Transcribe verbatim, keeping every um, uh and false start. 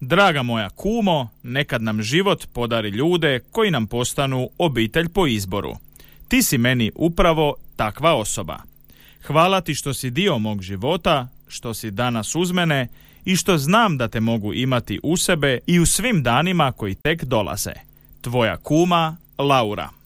Draga moja kumo, nekad nam život podari ljude koji nam postanu obitelj po izboru. Ti si meni upravo takva osoba. Hvala ti što si dio mog života, što si danas uz mene i što znam da te mogu imati u sebe i u svim danima koji tek dolaze. Tvoja kuma, Laura.